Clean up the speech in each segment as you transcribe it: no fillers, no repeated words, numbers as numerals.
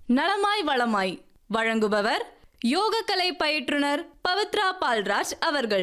நலமாய் வளமாய் வழங்குபவர் யோகக்கலை பயிற்றுனர் பவித்ரா பால்ராஜ் அவர்கள்.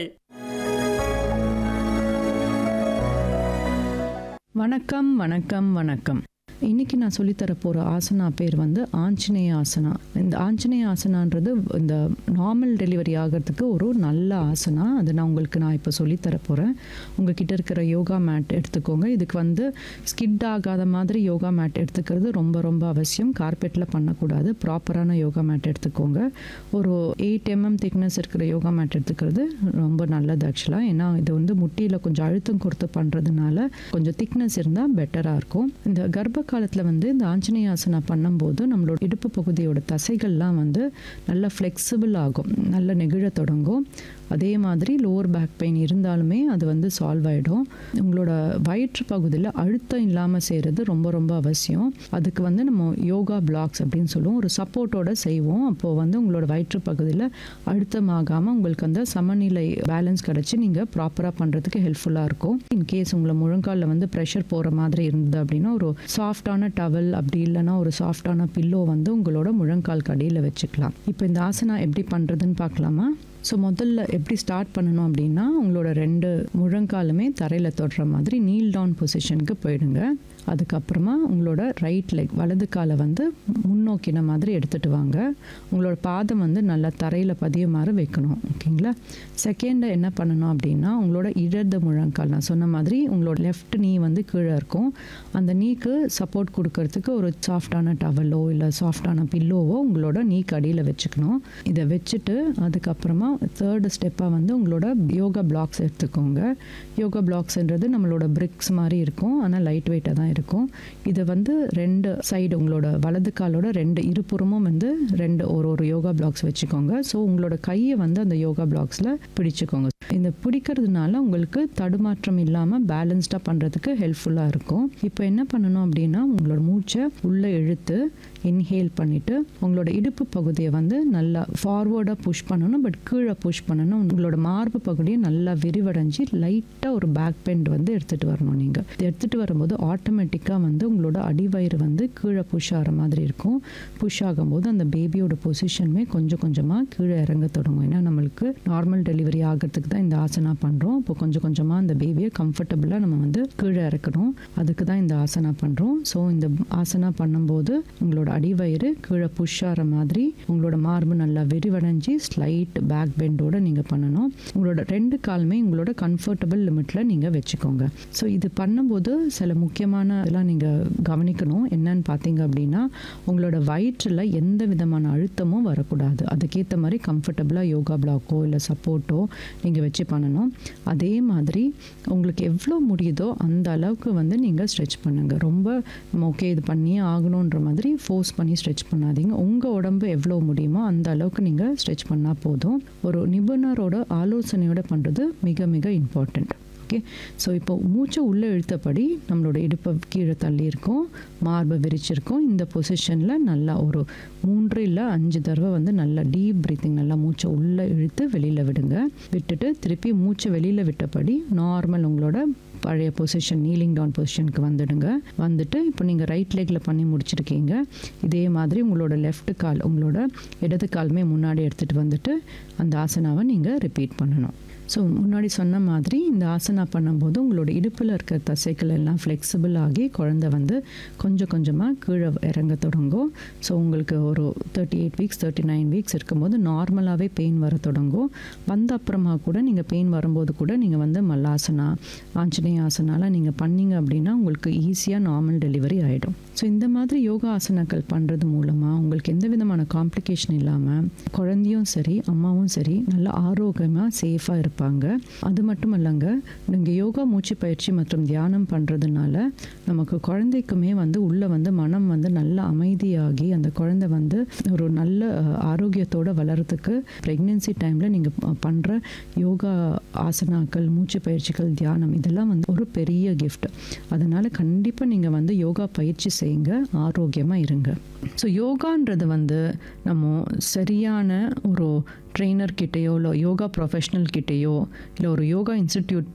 வணக்கம் வணக்கம் வணக்கம். இன்றைக்கி நான் சொல்லித்தர போகிற ஆசனா பேர் வந்து ஆஞ்சநேய ஆசனா. இந்த ஆஞ்சநேய ஆசனான்றது இந்த நார்மல் டெலிவரி ஆகிறதுக்கு ஒரு நல்ல ஆசனா. அது நான் இப்போ சொல்லித்தர போகிறேன். உங்ககிட்ட இருக்கிற யோகா மேட் எடுத்துக்கோங்க. இதுக்கு வந்து ஸ்கிட் ஆகாத மாதிரி யோகா மேட் எடுத்துக்கிறது ரொம்ப ரொம்ப அவசியம். கார்பெட்டில் பண்ணக்கூடாது. ப்ராப்பரான யோகா மேட் எடுத்துக்கோங்க. ஒரு 8 mm திக்னஸ் இருக்கிற யோகா மேட் எடுத்துக்கிறது ரொம்ப நல்லது ஆக்சுவலாக. ஏன்னா இது வந்து முட்டியில் கொஞ்சம் அழுத்தம் கொடுத்து பண்ணுறதுனால கொஞ்சம் திக்னஸ் இருந்தால் பெட்டராக இருக்கும். இந்த கர்ப்ப காலத்தில் வந்து இந்த ஆஞ்சநேயாசனா பண்ணும்போது நம்மளோட இடுப்பு பகுதியோட தசைகள்லாம் வந்து நல்லா ஃப்ளெக்சிபிள் ஆகும், நல்லா நெகிழ தொடங்கும். அதே மாதிரி லோவர் பேக் பெயின் இருந்தாலுமே அது வந்து சால்வ் ஆகிடும். உங்களோட வயிற்று பகுதியில் அழுத்தம் இல்லாமல் செய்கிறது ரொம்ப ரொம்ப அவசியம். அதுக்கு வந்து நம்ம யோகா பிளாக்ஸ் அப்படின்னு சொல்லுவோம். ஒரு சப்போர்ட்டோடு செய்வோம். அப்போது வந்து உங்களோட வயிற்று பகுதியில் அழுத்தமாகாமல் உங்களுக்கு அந்த சமநிலை பேலன்ஸ் கிடச்சி நீங்கள் ப்ராப்பராக பண்ணுறதுக்கு ஹெல்ப்ஃபுல்லாக இருக்கும். இன்கேஸ் உங்களை முழங்காலில் வந்து ப்ரெஷர் போகிற மாதிரி இருந்தது அப்படின்னா ஒரு சாஃப்டான டவல் அப்படி இல்லைன்னா ஒரு சாஃப்டான பில்லோ வந்து உங்களோட முழங்கால் கடியில் வச்சுக்கலாம். இப்போ இந்த ஆசனா எப்படி பண்ணுறதுன்னு பார்க்கலாமா? ஸோ முதல்ல எப்படி ஸ்டார்ட் பண்ணணும் அப்படின்னா உங்களோட 2 முழங்காலுமே தரையில் தொடுற மாதிரி நீல் டவுன் பொசிஷனுக்கு போயிடுங்க. அதுக்கப்புறமா உங்களோட ரைட் லெக் வலது காலை வந்து முன்னோக்கின மாதிரி எடுத்துகிட்டு வாங்க. உங்களோட பாதம் வந்து நல்லா தரையில் பதியுமாறு வைக்கணும். ஓகேங்களா? செகண்டை என்ன பண்ணணும் அப்படின்னா உங்களோட இடது முழங்கால், நான் சொன்ன மாதிரி உங்களோட லெஃப்ட் நீ வந்து கீழே இருக்கும். அந்த நீக்கு சப்போர்ட் கொடுக்கறதுக்கு ஒரு சாஃப்டான டவலோ இல்லை சாஃப்டான பில்லோவோ உங்களோட நீக்கு அடியில் வச்சுக்கணும். இதை வச்சுட்டு அதுக்கப்புறமா தேர்டு ஸ்டெப்பாக வந்து உங்களோட யோகா பிளாக்ஸ் எடுத்துக்கோங்க. யோகா பிளாக்ஸ்ன்றது நம்மளோட பிரிக்ஸ் மாதிரி இருக்கும், ஆனால் லைட் வெயிட்டாக தான் இருக்கும். இதை வந்து 2 சைடு உங்களோட வலது காலோட 2 இருபுறமும் வந்து ஒரு யோகா பிளாக்ஸ் வச்சுக்கோங்க. ஸோ உங்களோட கையை வந்து அந்த யோகா பிளாக்ஸில் பிடிச்சிக்கோங்க. இந்த பிடிக்கிறதுனால உங்களுக்கு தடுமாற்றம் இல்லாமல் பேலன்ஸ்டாக பண்ணுறதுக்கு ஹெல்ப்ஃபுல்லாக இருக்கும். இப்போ என்ன பண்ணணும் அப்படின்னா உங்களோட மூச்சை உள்ளே இழுத்து இன்ஹேல் பண்ணிவிட்டு உங்களோட இடுப்பு பகுதியை வந்து நல்லா ஃபார்வர்டாக புஷ் பண்ணணும், பட் கீழே புஷ் பண்ணணும். உங்களோட மார்பு பகுதியை நல்லா விரிவடைஞ்சி லைட்டாக ஒரு பேக் பெண்ட் வந்து எடுத்துகிட்டு வரணும். நீங்கள் எடுத்துகிட்டு வரும்போது ஆட்டோமேட்டிக்காக வந்து உங்களோட அடிவயிறு வந்து கீழே புஷ் ஆகிற மாதிரி இருக்கும். புஷ் ஆகும்போது அந்த பேபியோட பொசிஷனுமே கொஞ்சம் கொஞ்சமாக கீழே இறங்க தொடங்கும். ஏன்னா நம்மளுக்கு நார்மல் டெலிவரி ஆகிறதுக்கு தான் இந்த ஆசனா பண்ணுறோம். இப்போ கொஞ்சம் கொஞ்சமாக அந்த பேபியை கம்ஃபர்டபுளாக நம்ம வந்து கீழே இறக்கணும். அதுக்கு தான் இந்த ஆசனா பண்ணுறோம். ஸோ இந்த ஆசனா பண்ணும்போது உங்களோட அடிவயிறு கீழே புஷ் ஆகிற மாதிரி உங்களோட மார்பு நல்லா விரிவடைஞ்சி ஸ்லைட் பேக் பெண்டோடு நீங்கள் பண்ணணும். உங்களோட 2 காலுமே உங்களோட கம்ஃபர்டபுள் லிமிட்டில் நீங்கள் வச்சுக்கோங்க. ஸோ இது பண்ணும்போது சில முக்கியமான இதெல்லாம் நீங்கள் கவனிக்கணும். என்னன்னு பார்த்தீங்க அப்படின்னா உங்களோட வயிற்றில் எந்த விதமான அழுத்தமும் வரக்கூடாது. அதுக்கேற்ற மாதிரி கம்ஃபர்டபுளாக யோகா பிளாக்கோ இல்லை சப்போர்ட்டோ நீங்கள் வச்சு பண்ணணும். அதே மாதிரி உங்களுக்கு எவ்வளோ முடியுதோ அந்த அளவுக்கு வந்து நீங்கள் ஸ்ட்ரெச் பண்ணுங்கள். ரொம்ப ஓகே இது பண்ணியே ஆகணுன்ற மாதிரி ஃபோர்ஸ் பண்ணி ஸ்ட்ரெச் பண்ணாதீங்க. உங்கள் உடம்பு எவ்வளோ முடியுமோ அந்த அளவுக்கு நீங்கள் ஸ்ட்ரெச் பண்ணால் போதும். ஒரு நிபுணரோட ஆலோசனையோடு பண்ணுறது மிக மிக இம்பார்ட்டண்ட். ஓகே, ஸோ இப்போ மூச்சை உள்ளே இழுத்தபடி நம்மளோட இடுப்பை கீழே தள்ளி இருக்கோம், மார்பை விரிச்சிருக்கோம். இந்த பொசிஷனில் நல்லா ஒரு 3 இல்லை 5 தடவை வந்து நல்லா டீப் ப்ரீத்திங், நல்லா மூச்சை உள்ளே இழுத்து வெளியில் விடுங்க. விட்டுட்டு திருப்பி மூச்சை வெளியில் விட்டபடி நார்மல் உங்களோட பழைய பொசிஷன் நீலிங் டவுன் பொசிஷனுக்கு வந்துடுங்க. வந்துட்டு இப்போ நீங்கள் ரைட் லெக்கில் பண்ணி முடிச்சிருக்கீங்க. இதே மாதிரி உங்களோட லெஃப்ட் கால் உங்களோட இடது காலுமே முன்னாடி எடுத்துகிட்டு வந்துட்டு அந்த ஆசனாவை நீங்கள் ரிப்பீட் பண்ணணும். ஸோ முன்னாடி சொன்ன மாதிரி இந்த ஆசனா பண்ணும்போது உங்களோட இடுப்பில் இருக்கிற தசைகள் எல்லாம் ஃப்ளெக்சிபிள் ஆகி குழந்தை வந்து கொஞ்சம் கொஞ்சமாக கீழே இறங்க தொடங்கும். ஸோ உங்களுக்கு ஒரு 38 வீக்ஸ் 39 வீக்ஸ் இருக்கும்போது நார்மலாகவே பெயின் வர தொடங்கும். வந்த அப்புறமா கூட நீங்கள் பெயின் வரும்போது கூட நீங்கள் வந்து மல்லாசனா ஆஞ்சநேய ஆசனாலாம் நீங்கள் பண்ணீங்க அப்படின்னா உங்களுக்கு ஈஸியாக நார்மல் டெலிவரி ஆகிடும். ஸோ இந்த மாதிரி யோகா ஆசனாக்கள் பண்ணுறது மூலமாக உங்களுக்கு எந்த விதமான காம்ப்ளிகேஷன் இல்லாமல் குழந்தையும் சரி அம்மாவும் சரி நல்லா ஆரோக்கியமாக சேஃபாக இருப்பாங்க. அது மட்டும் இல்லைங்க, நீங்கள் யோகா மூச்சு பயிற்சி மற்றும் தியானம் பண்ணுறதுனால நமக்கு குழந்தைக்குமே வந்து உள்ளே வந்து மனம் வந்து நல்ல அமைதியாகி அந்த குழந்தை வந்து ஒரு நல்ல ஆரோக்கியத்தோடு வளர்கிறதுக்கு ப்ரெக்னென்சி டைமில் நீங்கள் பண்ணுற யோகா ஆசனாக்கள் மூச்சு பயிற்சிகள் தியானம் இதெல்லாம் வந்து ஒரு பெரிய கிஃப்ட். அதனால் கண்டிப்பாக நீங்கள் வந்து யோகா பயிற்சி செய்யுங்க, ஆரோக்கியமாக இருங்க. ஸோ யோகான்றது வந்து நம்ம சரியான ஒரு ட்ரெயினர் கிட்டேயோ இல்லை யோகா ப்ரொஃபஷ்னல் கிட்டேயோ இல்லை ஒரு யோகா இன்ஸ்டிடியூட்